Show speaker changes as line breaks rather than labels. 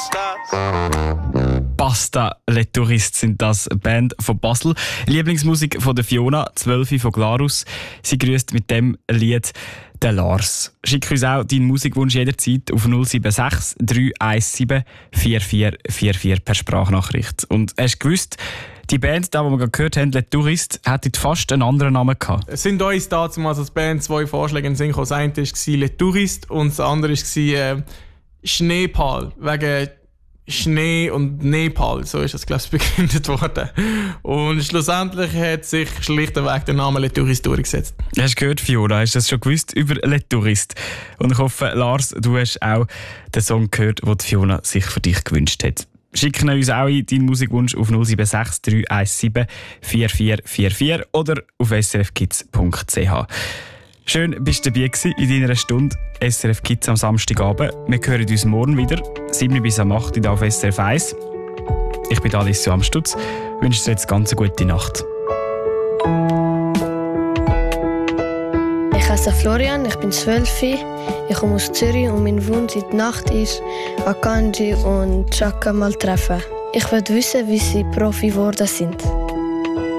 Basta, Les Touristes sind das, Band von Basel. Lieblingsmusik von der Fiona, 12 von Glarus. Sie grüßt mit dem Lied den Lars. Schick uns auch deinen Musikwunsch jederzeit auf 076 317 4444 per Sprachnachricht. Und hast du gewusst, die Band, die wir gerade gehört haben, Les Touristes, hätte fast einen anderen Namen gehabt.
Es sind uns damals als Band zwei Vorschläge in den Sinn gekommen. Das eine war Les Touristes und das andere war Schneepal. Wegen Schnee und Nepal, so ist das, glaube ich, begründet worden. Und schlussendlich hat sich schlichtweg der Name Les Touristes durchgesetzt.
Hast du gehört, Fiona? Hast du das schon gewusst über Les Touristes? Und ich hoffe, Lars, du hast auch den Song gehört, den Fiona sich für dich gewünscht hat. Schick uns auch deinen Musikwunsch auf 076 317 4444 oder auf srfkids.ch. Schön, bist du dabei gewesen in deiner Stunde SRF Kids am Samstagabend. Wir hören uns morgen wieder, 7 bis 8 Uhr auf SRF 1. Ich bin Alessio Amstutz, wünsche dir jetzt ganz eine gute Nacht.
Ich heiße Florian, ich bin 12. Ich komme aus Zürich und mein Wunsch in der Nacht ist, Akanji und Chaka mal treffen. Ich will wissen, wie sie Profi geworden sind.